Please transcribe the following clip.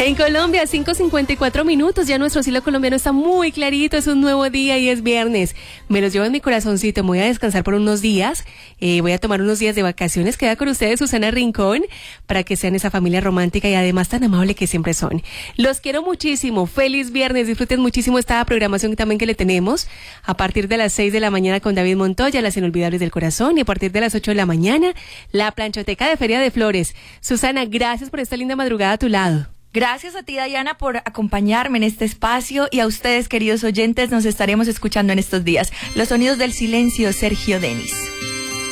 En Colombia, 5:54 minutos. Ya nuestro cielo colombiano está muy clarito. Es un nuevo día y es viernes. Me los llevo en mi corazoncito. Me voy a descansar por unos días. Voy a tomar unos días de vacaciones. Queda con ustedes Susana Rincón para que sean esa familia romántica y además tan amable que siempre son. Los quiero muchísimo. Feliz viernes. Disfruten muchísimo esta programación también que le tenemos. A partir de las 6 de la mañana con David Montoya, las inolvidables del corazón. Y a partir de las 8 de la mañana, la planchoteca de Feria de Flores. Susana, gracias por esta linda madrugada a tu lado. Gracias a ti, Dayana, por acompañarme en este espacio y a ustedes, queridos oyentes, nos estaremos escuchando en estos días. Los sonidos del silencio, Sergio Denis.